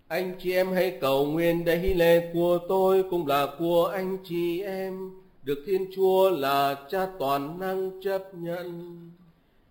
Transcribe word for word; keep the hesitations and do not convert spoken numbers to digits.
Anh chị em hãy cầu nguyện đây lễ của tôi cũng là của anh chị em, được Thiên Chúa là Cha toàn năng chấp nhận.